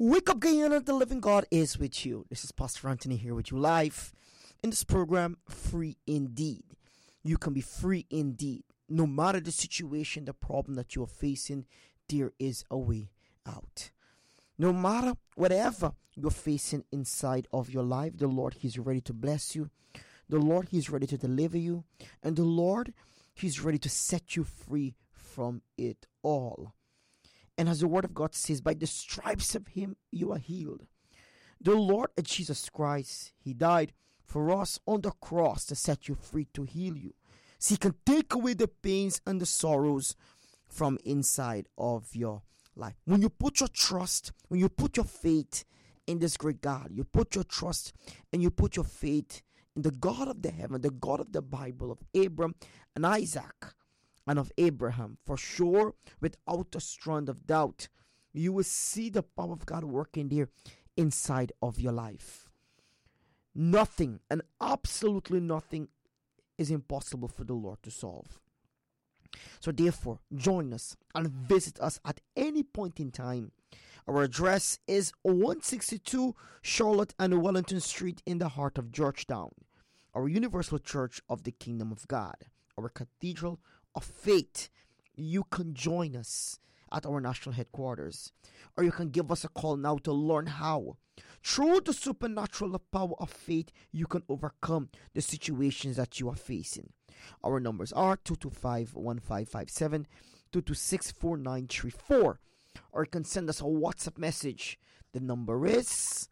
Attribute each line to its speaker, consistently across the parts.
Speaker 1: Wake up, Guyana. The living God is with you. This is Pastor Anthony here with you live in this program, Free Indeed. You can be free indeed. No matter the situation, the problem that you are facing, there is a way out. No matter whatever you're facing inside of your life, the Lord, He's ready to bless you. The Lord, He's ready to deliver you. And the Lord, He's ready to set you free from it all. And as the word of God says, by the stripes of Him, you are healed. The Lord Jesus Christ, He died for us on the cross to set you free, to heal you. So He can take away the pains and the sorrows from inside of your life. When you put your trust, when you put your faith in this great God, you put your trust and you put your faith in the God of the heaven, the God of the Bible, of Abraham and Isaac, and of Abraham, for sure, without a strand of doubt, you will see the power of God working there inside of your life. Nothing, and absolutely nothing, is impossible for the Lord to solve. So therefore, join us and visit us at any point in time. Our address is 162 Charlotte and Wellington Street in the heart of Georgetown. Our Universal Church of the Kingdom of God, our Cathedral of Faith. You can join us at our national headquarters, or you can give us a call now to learn how, through the supernatural power of faith, you can overcome the situations that you are facing. Our numbers are 225-1557, 226-4934, or you can send us a WhatsApp message. The number is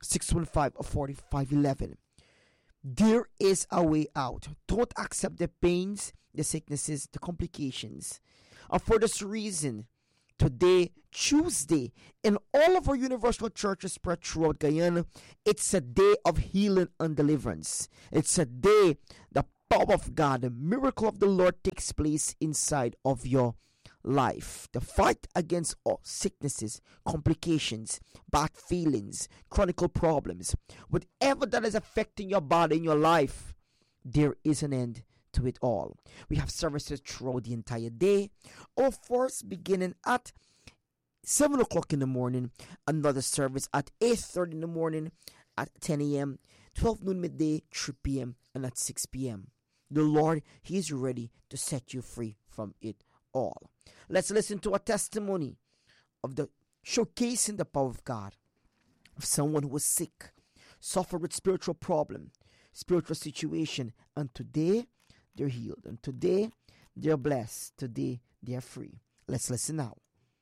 Speaker 1: 615-4511. There is a way out. Don't accept the pains, the sicknesses, the complications. And for this reason, today, Tuesday, in all of our universal churches spread throughout Guyana, it's a day of healing and deliverance. It's a day the power of God, the miracle of the Lord takes place inside of your life. The fight against all sicknesses, complications, bad feelings, chronic problems, whatever that is affecting your body in your life, there is an end to it all. We have services throughout the entire day. Our first beginning at 7 o'clock in the morning, another service at 8:30 in the morning, at 10 a.m., 12 noon midday, 3 p.m., and at 6 p.m. The Lord, He is ready to set you free from it all. Let's listen to a testimony of the showcasing the power of God, of someone who was sick, suffered with spiritual problem, spiritual situation, and today they're healed, and today they're blessed, today they're free. Let's listen now.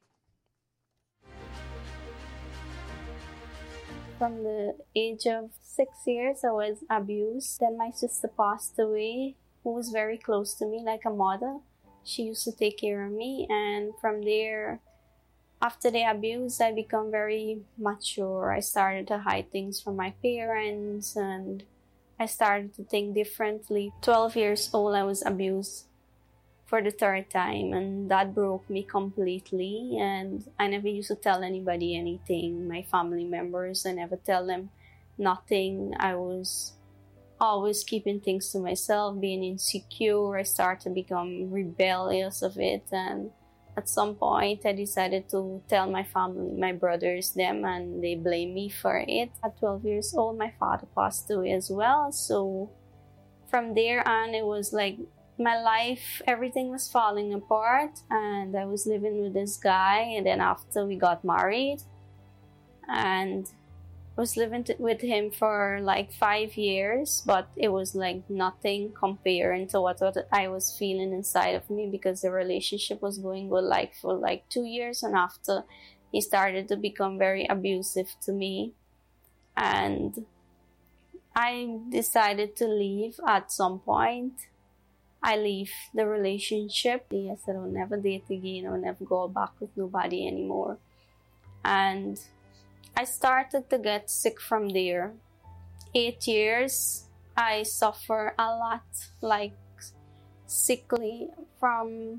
Speaker 2: From the age of 6 years, I was abused. Then my sister passed away, who was very close to me, like a mother. She used to take care of me, and from there, after the abuse, I become very mature. I started to hide things from my parents, and I started to think differently. 12 years old, I was abused for the third time, and that broke me completely. And I never used to tell anybody anything. My family members, I never tell them nothing. I was always keeping things to myself, being insecure. I started to become rebellious of it, and at some point I decided to tell my family, my brothers, them, and they blame me for it. At 12 years old, my father passed away as well. So from there on, it was like my life, everything was falling apart, and I was living with this guy. And then after we got married, and was living with him for like 5 years, but it was like nothing comparing to what I was feeling inside of me, because the relationship was going good like for like 2 years, and after he started to become very abusive to me, and I decided to leave at some point. I leave the relationship. I said I'll never date again, I'll never go back with nobody anymore. And I started to get sick from there. 8 years, I suffer a lot, like sickly. From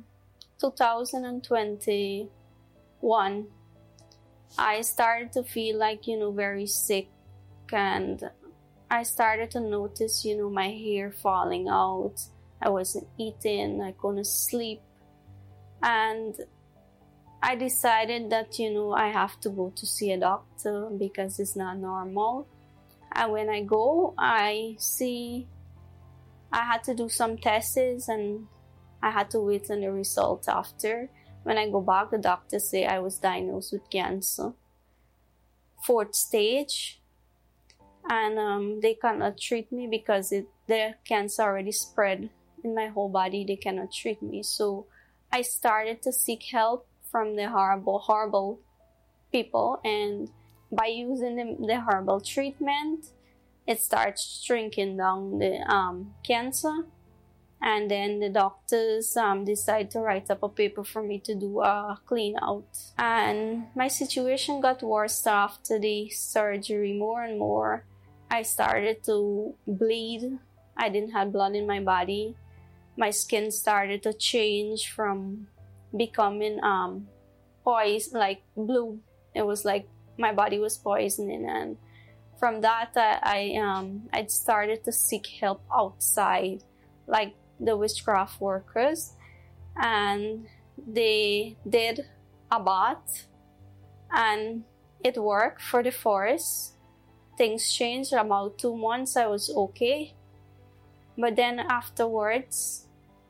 Speaker 2: 2021, I started to feel like, very sick, and I started to notice, my hair falling out. I wasn't eating, I couldn't sleep, and I decided that, I have to go to see a doctor because it's not normal. And when I go, I had to do some tests and I had to wait on the result after. When I go back, the doctor say I was diagnosed with cancer, 4th stage, and they cannot treat me because the cancer already spread in my whole body. They cannot treat me. So I started to seek help from the horrible people, and by using the herbal treatment, it starts shrinking down the cancer. And then the doctors decide to write up a paper for me to do a clean out. And my situation got worse after the surgery. More and more, I started to bleed. I didn't have blood in my body. My skin started to change from becoming poison, like blue. It was like my body was poisoning, and from that I started to seek help outside, like the witchcraft workers, and they did a bath and it worked for the forest. Things changed. About 2 months I was okay, but then afterwards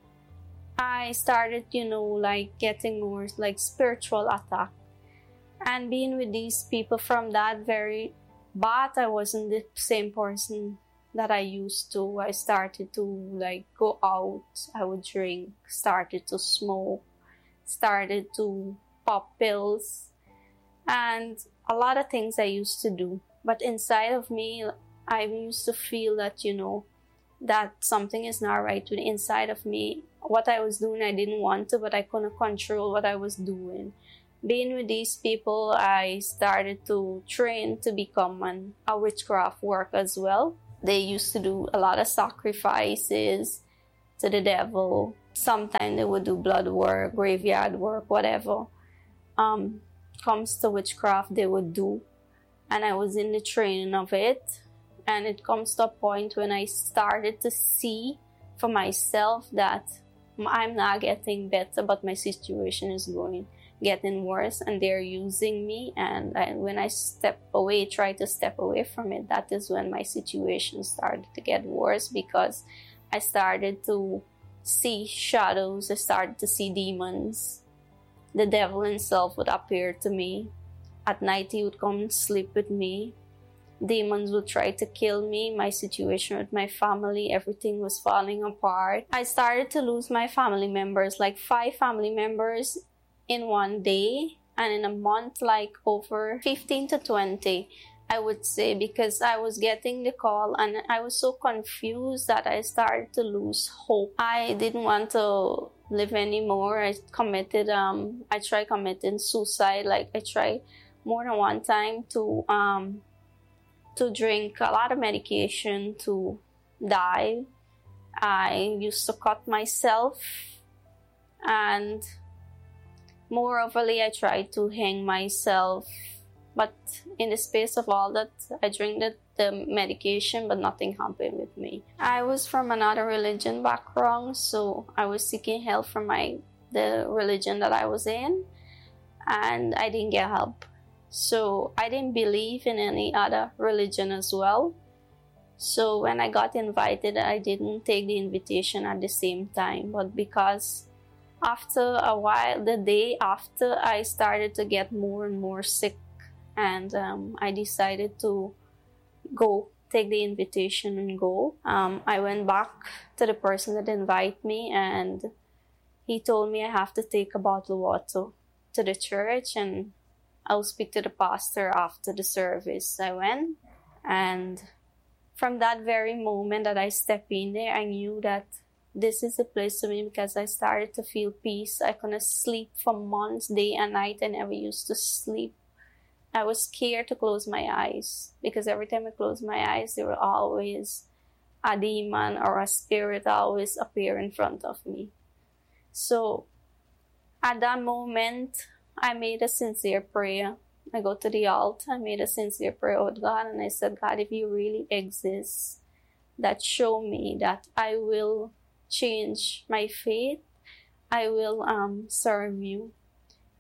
Speaker 2: I started like getting more like spiritual attack, and being with these people from that very bath, I wasn't the same person that I used to. I started to like go out, I would drink, started to smoke, started to pop pills, and a lot of things I used to do. But inside of me, I used to feel that, that something is not right with inside of me. What I was doing, I didn't want to, but I couldn't control what I was doing. Being with these people, I started to train to become a witchcraft worker as well. They used to do a lot of sacrifices to the devil. Sometimes they would do blood work, graveyard work, whatever comes to witchcraft they would do. And I was in the training of it. And it comes to a point when I started to see for myself that I'm not getting better, but my situation is getting worse, and they're using me. And when I try to step away from it, that is when my situation started to get worse, because I started to see shadows. I started to see demons. The devil himself would appear to me. At night he would come and sleep with me. Demons would try to kill me. My situation with my family, everything was falling apart. I started to lose my family members, like 5 family members in one day, and in a month like over 15 to 20, I would say, because I was getting the call and I was so confused that I started to lose hope. I didn't want to live anymore. I tried committing suicide. Like I tried more than one time to drink a lot of medication to die. I used to cut myself, and moreoverly, I tried to hang myself, but in the space of all that, I drank the medication, but nothing happened with me. I was from another religion background, so I was seeking help from the religion that I was in, and I didn't get help. So I didn't believe in any other religion as well. So when I got invited, I didn't take the invitation at the same time, but because after a while, the day after, I started to get more and more sick, and I decided to go take the invitation and go. I went back to the person that invited me, and he told me I have to take a bottle of water to the church, and I'll speak to the pastor after the service. I went, and from that very moment that I stepped in there, I knew that this is the place to me, because I started to feel peace. I couldn't sleep for months, day and night. I never used to sleep. I was scared to close my eyes, because every time I closed my eyes, there were always a demon or a spirit always appear in front of me. So at that moment, I made a sincere prayer. I go to the altar, I made a sincere prayer with God, and I said, God, if you really exist, that show me that I will change my faith. I will serve you.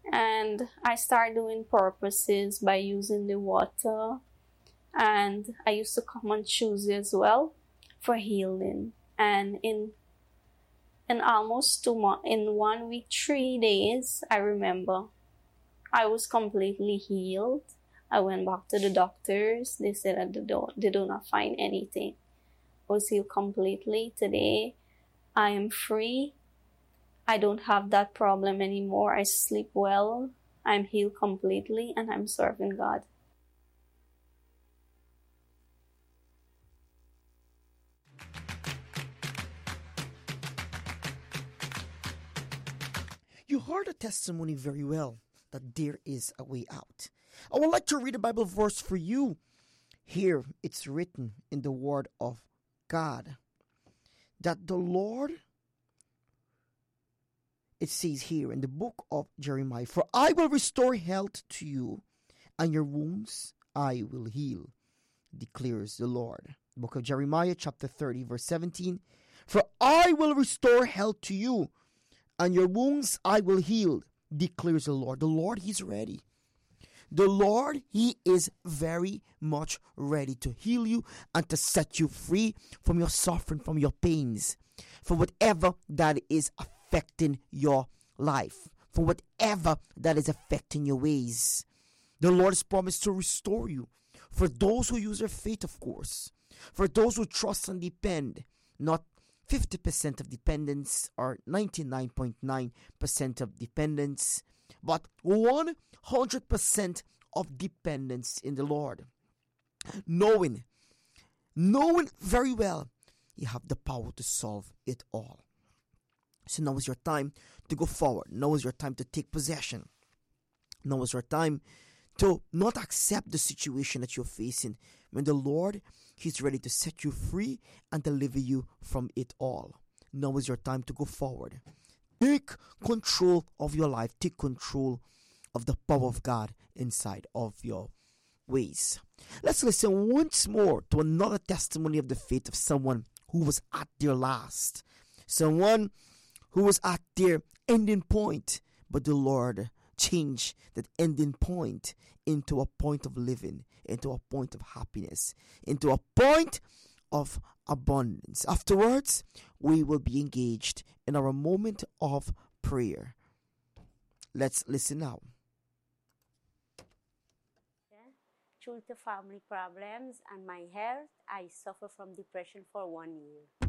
Speaker 2: And I started doing purposes by using the water, and I used to come on Tuesday as well for healing. And in almost 2 months, in 1 week, 3 days, I remember I was completely healed. I went back to the doctors. They said that they do not find anything. I was healed completely. Today, I am free. I don't have that problem anymore. I sleep well. I'm healed completely, and I'm serving God.
Speaker 1: You heard the testimony very well that there is a way out. I would like to read a Bible verse for you. Here it's written in the Word of God that the Lord, it says here in the book of Jeremiah, "For I will restore health to you, and your wounds I will heal, declares the Lord." Book of Jeremiah, chapter 30, verse 17. "For I will restore health to you, and your wounds I will heal, declares the Lord." The Lord, He's ready. The Lord, He is very much ready to heal you and to set you free from your suffering, from your pains, from whatever that is affecting your life, from whatever that is affecting your ways. The Lord has promised to restore you. For those who use their faith, of course. For those who trust and depend, not 50% of dependence or 99.9% of dependence, but 100% of dependence in the Lord. Knowing very well you have the power to solve it all. So now is your time to go forward. Now is your time to take possession. Now is your time to not accept the situation that you're facing, when the Lord, He's ready to set you free and deliver you from it all. Now is your time to go forward. Take control of your life. Take control of the power of God inside of your ways. Let's listen once more to another testimony of the faith of someone who was at their last. Someone who was at their ending point, but the Lord changed that ending point into a point of living, into a point of happiness, into a point of abundance. Afterwards, we will be engaged in our moment of prayer. Let's listen now.
Speaker 3: Due to family problems and my health, I suffer from depression for 1 year.